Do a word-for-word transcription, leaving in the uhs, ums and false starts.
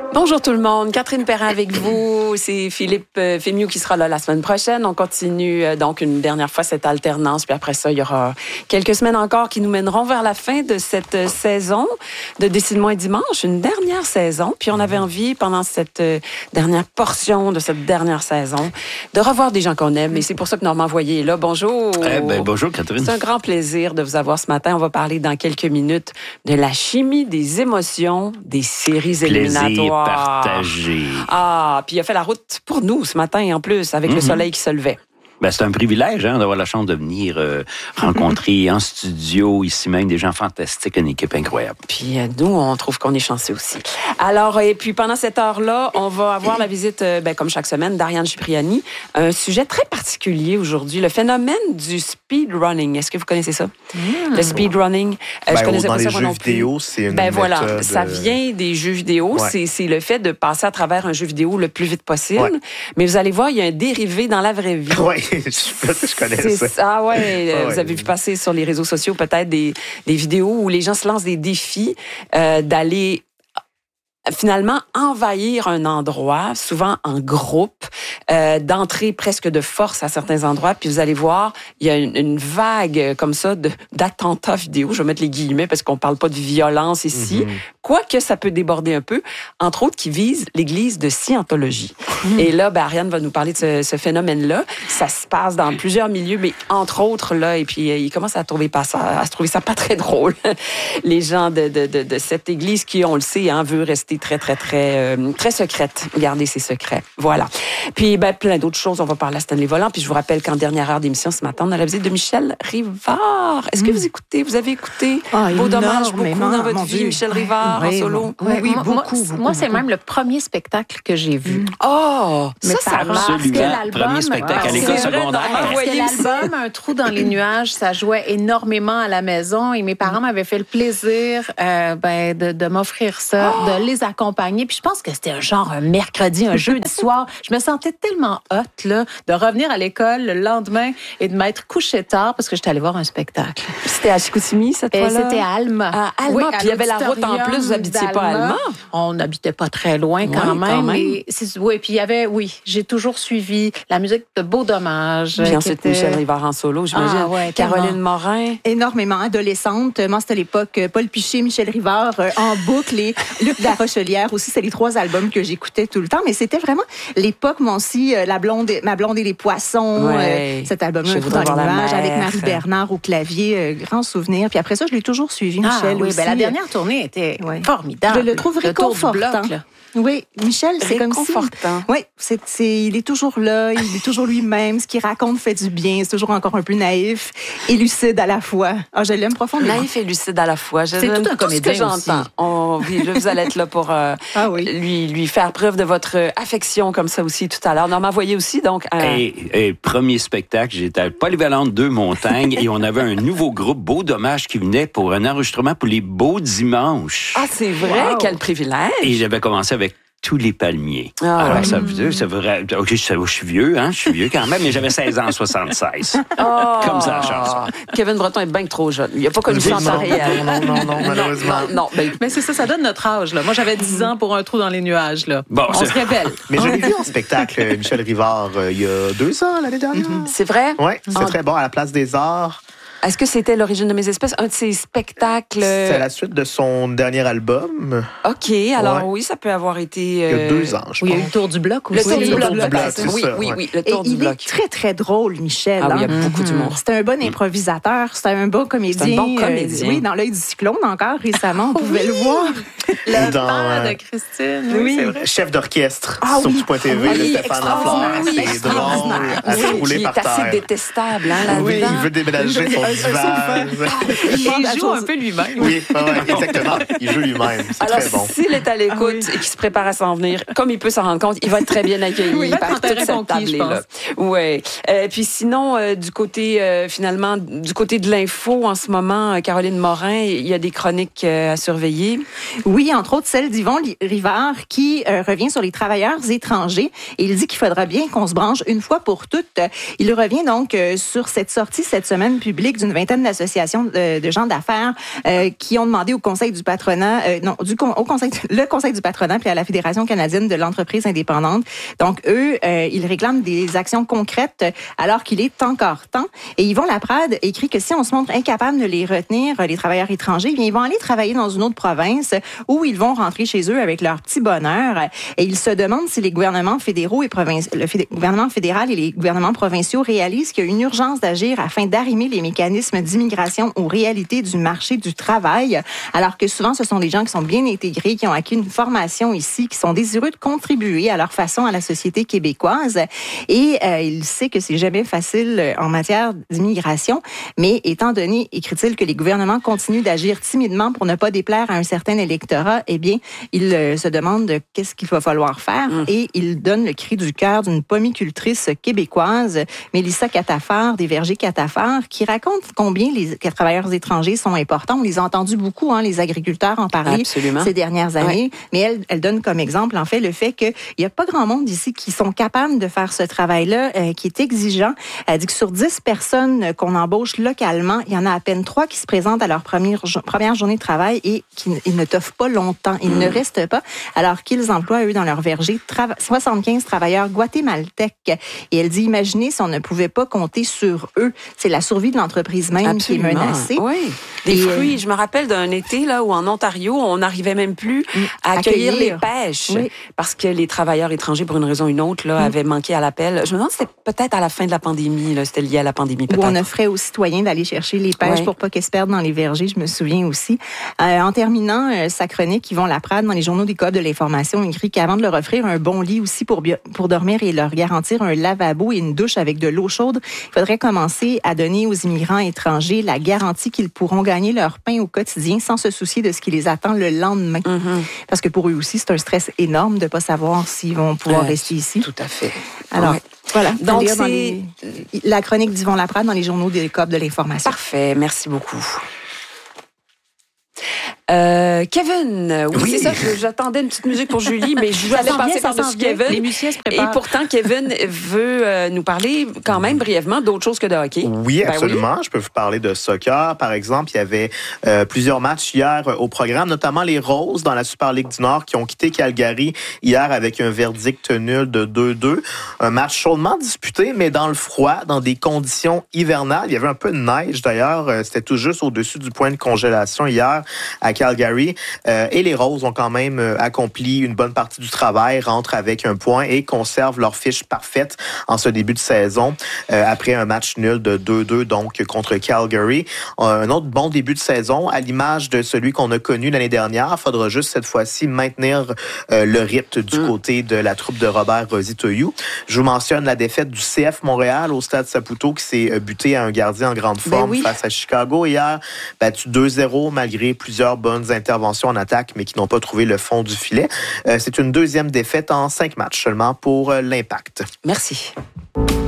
Bonjour tout le monde, Catherine Perrin avec vous, c'est Philippe euh, Fémieux qui sera là la semaine prochaine. On continue euh, donc une dernière fois cette alternance, puis après ça, il y aura quelques semaines encore qui nous mèneront vers la fin de cette euh, saison de Décide-moi dimanche, une dernière saison. Puis on avait envie, pendant cette euh, dernière portion de cette dernière saison, de revoir des gens qu'on aime. Et c'est pour ça que Normand Voyer est là. Bonjour. Eh ben, bonjour Catherine. C'est un grand plaisir de vous avoir ce matin. On va parler dans quelques minutes de la chimie des émotions des séries éliminatoires. Partagé. Ah, puis il a fait la route pour nous ce matin en plus, avec mm-hmm. le soleil qui se levait. Ben, c'est un privilège hein, d'avoir la chance de venir euh, rencontrer en studio, ici même, des gens fantastiques, une équipe incroyable. Puis euh, nous, on trouve qu'on est chanceux aussi. Alors, et puis pendant cette heure-là, on va avoir la visite, euh, ben, comme chaque semaine, d'Ariane Cipriani. Un sujet très particulier aujourd'hui, le phénomène du speedrunning. Est-ce que vous connaissez ça? Mmh. Le speedrunning. Euh, ben, je connaissais dans pas les ça jeux vidéo, c'est une ben, voilà, méthode... ça vient des jeux vidéo. Ouais. C'est, c'est le fait de passer à travers un jeu vidéo le plus vite possible. Ouais. Mais vous allez voir, il y a un dérivé dans la vraie vie. Oui. Je connais c'est ça. ça. Ah ouais, ah ouais, vous avez vu passer sur les réseaux sociaux peut-être des, des vidéos où les gens se lancent des défis euh, d'aller finalement envahir un endroit, souvent en groupe, euh, d'entrer presque de force à certains endroits. Puis vous allez voir, il y a une, une vague comme ça de, d'attentats vidéo. Je vais mettre les guillemets parce qu'on parle pas de violence ici. Mm-hmm. Quoique ça peut déborder un peu, entre autres qui vise l'église de Scientologie. Mm-hmm. Et là, ben, Ariane va nous parler de ce, ce phénomène-là. Ça se passe dans plusieurs milieux, mais entre autres, là, et puis euh, il commence à trouver pas ça, à se trouver ça pas très drôle. Les gens de, de, de, de cette église qui, on le sait, hein, veut rester très, très, très, euh, très secrète. Garder ses secrets. Voilà. Puis, ben, plein d'autres choses. On va parler à Stanley Volant. Puis, je vous rappelle qu'en dernière heure d'émission ce matin, on a la visite de Michel Rivard. Est-ce que vous écoutez, vous avez écouté oh, Beau Dommage, beaucoup dans votre vie, Dieu. Michel Rivard, oui, en solo? Oui, oui, moi, beaucoup, moi, beaucoup. Moi, c'est beaucoup. Même le premier spectacle que j'ai vu. Oh! Mais ça, ça marque. L'album, premier spectacle à l'école secondaire. Parce que l'album, Un trou dans les nuages, ça jouait énormément à la maison et mes parents m'avaient fait le plaisir euh, ben, de, de m'offrir ça, oh! de les accompagner. Puis je pense que c'était un genre un mercredi, un jeudi soir. Je me sentais tellement hot là, de revenir à l'école le lendemain et de m'être couchée tard parce que j'étais allée voir un spectacle. C'était à Chicoutimi, cette fois-là? C'était à Alma. À Alma, oui, puis il y avait la route en plus, vous n'habitiez pas à Alma? On n'habitait pas très loin quand oui, même. Quand même. Mais c'est, oui, puis il y avait, oui, j'ai toujours suivi la musique de Beau Dommage. Puis ensuite, était... Michel Rivard en solo, j'imagine. Ah, ouais, Caroline tellement. Morin. Énormément, adolescente. Moi, c'était à l'époque Paul Piché, Michel Rivard, euh, en boucle, et Luc Larochelière aussi. C'est les trois albums que j'écoutais tout le temps. Mais c'était vraiment l'époque, moi aussi, euh, la blonde, Ma blonde et les poissons. Ouais. Euh, cet album-là, Un trou dans les nuages, avec Marie Bernard au clavier. Euh, grand souvenir. Puis après ça, je l'ai toujours suivi, Michel, ah, oui, aussi. Ben, la dernière tournée était ouais. formidable. Je le trouve réconfortant. Oui, Michel, c'est comme si... Réconfortant. Oui, c'est, c'est, il est toujours là, il est toujours lui-même. Ce qu'il raconte fait du bien. C'est toujours encore un peu naïf et lucide à la fois. Ah, je l'aime profondément. Naïf et lucide à la fois. Je c'est tout un tout comédien ce que j'entends. On, oui, vous allez être là pour euh, ah, oui. lui, lui faire preuve de votre affection comme ça aussi tout à l'heure. Normand Voyer aussi, donc... Euh... Et, et premier spectacle, j'étais à Polyvalente deux Montagnes et on avait un nouveau groupe, Beau Dommage, qui venait pour un enregistrement pour les Beaux Dimanches. Ah, c'est vrai? Wow. Quel privilège! Et j'avais commencé avec Tous les palmiers. Ah, Alors, ouais. ça veut dire, c'est vrai. OK, je, je suis vieux, hein, je suis vieux quand même, mais j'avais seize ans en soixante-seize. Oh, comme ça, la chanson. Kevin Breton est bien trop jeune. Il n'a pas connu ça en temps réel. Non, non, non, non, malheureusement. Non, non, ben... Mais c'est ça, ça donne notre âge. Là. Moi, j'avais dix ans pour Un trou dans les nuages. Là. Bon, on c'est... se révèle. Mais je l'ai vu en spectacle, Michel Rivard, euh, il y a deux ans, l'année dernière. Mm-hmm. C'est vrai? Oui, c'était en... très bon, à la Place des Arts. Est-ce que c'était L'origine de mes espèces, un de ses spectacles? C'est la suite de son dernier album. OK, alors ouais. oui, ça peut avoir été... Euh... Il y a deux ans, je oui, pense. Il y a eu le Tour du bloc aussi. Le Tour oui, du bloc, bloc, bloc c'est oui, ça, oui, ouais. oui, le Tour Et du il bloc. est très, très drôle, Michel. Ah oui, il y a hein? beaucoup d'humour. C'est un bon improvisateur, c'est un bon comédien. C'est un bon comédien. Euh, oui, dans L'œil du cyclone encore récemment, on pouvait oui. le voir. Le dans, père euh, de Christine, oui, oui. c'est vrai. Chef d'orchestre ah, sur oui. tout point T V Ah, oui, de Stéphane Lafleur. oui, C'est drôle à se Oui, rouler qui par est assez terre. détestable, hein, là-dedans. Oui, il veut déménager son divan. Il joue un peu lui-même. Oui, ouais, exactement. Il joue lui-même. C'est Alors, très bon. s'il est à l'écoute ah, oui. et qu'il se prépare à s'en venir, comme il peut s'en rendre compte, il va être très bien accueilli oui, par toute cette tablée-là. Oui. Euh, puis sinon, euh, du côté, euh, finalement, du côté de l'info, en ce moment, euh, Caroline Morin, il y a des chroniques euh, à surveiller. Oui, entre autres celle d'Yvon Rivard qui euh, revient sur les travailleurs étrangers et il dit qu'il faudra bien qu'on se branche une fois pour toutes. Il revient donc euh, sur cette sortie cette semaine publique d'une vingtaine d'associations de, de gens d'affaires euh, qui ont demandé au Conseil du patronat, euh, non, du au Conseil, le Conseil du patronat puis à la Fédération canadienne de l'entreprise indépendante. Donc, eux, euh, ils réclament des actions concrètes alors qu'il est encore temps. Et Yvon Laprade écrit que si on se montre incapable de les retenir, les travailleurs étrangers, bien, ils vont aller travailler dans une autre province où ils vont rentrer chez eux avec leur petit bonheur. Et il se demande si les gouvernements fédéraux et provinciaux, le fédé- gouvernement fédéral et les gouvernements provinciaux réalisent qu'il y a une urgence d'agir afin d'arrimer les mécanismes d'immigration aux réalités du marché du travail, alors que souvent ce sont des gens qui sont bien intégrés, qui ont acquis une formation ici, qui sont désireux de contribuer à leur façon à la société québécoise. Et euh, il sait que c'est jamais facile en matière d'immigration, mais étant donné, écrit-il, que les gouvernements continuent d'agir timidement pour ne pas déplaire à un certain électorat, eh bien, il euh, se demande de qu'est-ce qu'il va falloir faire mmh. et il donne le cri du cœur d'une pomicultrice québécoise, Mélissa Catafard, des Vergers Catafard, qui raconte combien les travailleurs étrangers sont importants. On les a entendus beaucoup, hein, les agriculteurs en parler Absolument. Ces dernières années, oui. mais elle, elle donne comme exemple, en fait, le fait qu'il n'y a pas grand monde ici qui sont capables de faire ce travail-là, euh, qui est exigeant. Elle dit que sur dix personnes qu'on embauche localement, il y en a à peine trois qui se présentent à leur première, première journée de travail et qui ils ne t'offrent pas longtemps. Ils mmh. ne restent pas, alors qu'ils emploient, eux, dans leur verger, tra- soixante-quinze travailleurs guatémaltèques. Et elle dit, imaginez si on ne pouvait pas compter sur eux. C'est la survie de l'entreprise même Absolument. Qui est menacée. Oui. Des et fruits, euh... je me rappelle d'un été là où en Ontario, on n'arrivait même plus mmh. à accueillir, accueillir les pêches oui. parce que les travailleurs étrangers, pour une raison ou une autre, là, mmh. avaient manqué à l'appel. Je me demande si c'était peut-être à la fin de la pandémie, là, c'était lié à la pandémie, peut-être. Où on offrait aux citoyens d'aller chercher les pêches oui. pour pas qu'elles se perdent dans les vergers, je me souviens aussi. Euh, en terminant euh, sa chronique, Yvon Laprade, dans les journaux des Coop de l'information, écrit qu'avant de leur offrir un bon lit aussi pour, bio- pour dormir et leur garantir un lavabo et une douche avec de l'eau chaude, il faudrait commencer à donner aux immigrants étrangers la garantie qu'ils pourront gagner leur pain au quotidien sans se soucier de ce qui les attend le lendemain. Mm-hmm. Parce que pour eux aussi, c'est un stress énorme de ne pas savoir s'ils vont pouvoir euh, rester ici. Tout à fait. Alors, ouais. Voilà. Donc, c'est les, la chronique d'Yvon Laprade dans les journaux des Coop de l'information. Parfait. Merci beaucoup. Euh, Kevin, oui, oui. c'est ça, j'attendais une petite musique pour Julie, mais je voulais passer par-dessus Kevin. Les musiciens se préparent. Et pourtant, Kevin veut euh, nous parler quand même brièvement d'autre chose que de hockey. Oui, absolument. Ben oui. Je peux vous parler de soccer. Par exemple, il y avait euh, plusieurs matchs hier au programme, notamment les Roses dans la Super Ligue du Nord qui ont quitté Calgary hier avec un verdict nul de deux deux. Un match chaudement disputé, mais dans le froid, dans des conditions hivernales. Il y avait un peu de neige d'ailleurs. C'était tout juste au-dessus du point de congélation hier à Calgary. Euh, et les Roses ont quand même euh, accompli une bonne partie du travail, rentrent avec un point et conservent leur fiche parfaite en ce début de saison euh, après un match nul de deux deux donc contre Calgary. Euh, un autre bon début de saison à l'image de celui qu'on a connu l'année dernière. Il faudra juste cette fois-ci maintenir euh, le rythme du mmh. côté de la troupe de Robert Rositoyou. Je vous mentionne la défaite du C F Montréal au Stade Saputo qui s'est buté à un gardien en grande forme ben oui. face à Chicago hier. Battu deux zéro malgré plusieurs bonnes interventions en attaque, mais qui n'ont pas trouvé le fond du filet. Euh, c'est une deuxième défaite en cinq matchs seulement pour euh, l'Impact. Merci.